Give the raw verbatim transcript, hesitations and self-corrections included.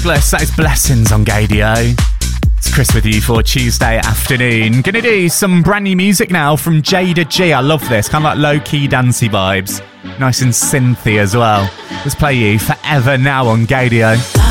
Bless, that is Blessings on Gadio. It's Chris with you for Tuesday afternoon. Gonna do some brand new music now from Jada G. I love this, kind of like low-key dancey vibes. Nice and synthy as well. Let's play you Forever now on Gadio.